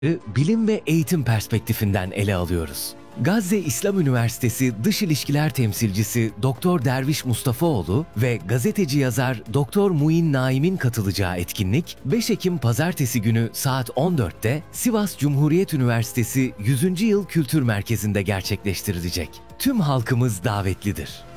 Bilim ve eğitim perspektifinden ele alıyoruz. Gazze İslam Üniversitesi Dış İlişkiler Temsilcisi Doktor Derviş Mustafaoğlu ve gazeteci yazar Doktor Muin Naim'in katılacağı etkinlik 5 Ekim Pazartesi günü saat 14'te Sivas Cumhuriyet Üniversitesi 100. Yıl Kültür Merkezi'nde gerçekleştirilecek. Tüm halkımız davetlidir.